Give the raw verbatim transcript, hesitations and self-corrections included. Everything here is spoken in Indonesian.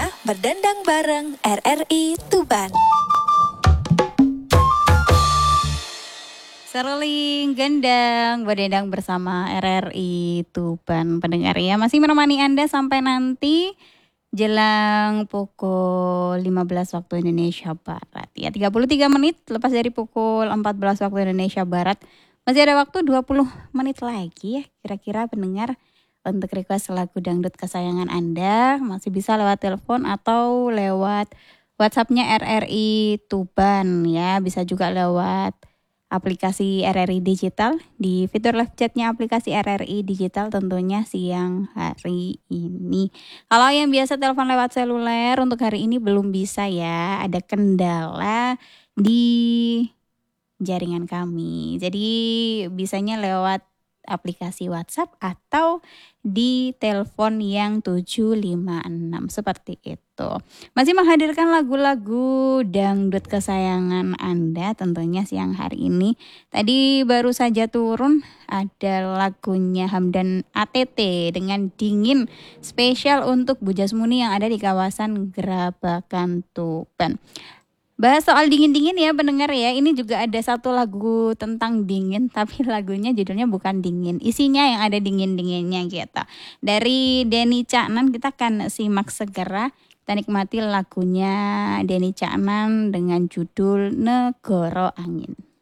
Saatnya berdendang bareng R R I Tuban. Seruling gendang berdendang bersama R R I Tuban. Pendengar ya, masih menemani Anda sampai nanti jelang pukul lima belas waktu Indonesia Barat. Ya, tiga puluh tiga menit lepas dari pukul empat belas waktu Indonesia Barat. Masih ada waktu dua puluh menit lagi ya kira-kira pendengar untuk request lagu dangdut kesayangan Anda. Masih bisa lewat telepon atau lewat WhatsApp-nya R R I Tuban ya. Bisa juga lewat aplikasi R R I Digital, di fitur live chatnya aplikasi R R I Digital tentunya siang hari ini. Kalau yang biasa telepon lewat seluler untuk hari ini belum bisa ya, ada kendala di jaringan kami. Jadi bisanya lewat aplikasi WhatsApp atau di telepon yang tujuh lima enam seperti itu. Masih menghadirkan lagu-lagu dangdut kesayangan Anda tentunya siang hari ini. Tadi baru saja turun ada lagunya Hamdan A T T dengan Dingin, spesial untuk Bu Jasmuni yang ada di kawasan Gerabakan Tuban. Bahas soal dingin-dingin ya pendengar ya. Ini juga ada satu lagu tentang dingin, tapi lagunya judulnya bukan dingin. Isinya yang ada dingin-dinginnya gitu. Dari Denny Caknan kita akan simak segera. Kita nikmati lagunya Denny Caknan dengan judul Negoro Angin.